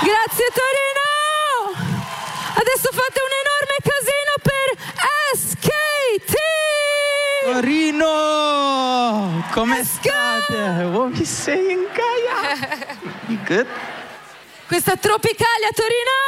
Grazie Torino! Adesso fate un enorme casino per SKT! Torino! Come state? What are you saying, Gaia? You good? Questa è Tropicalia Torino!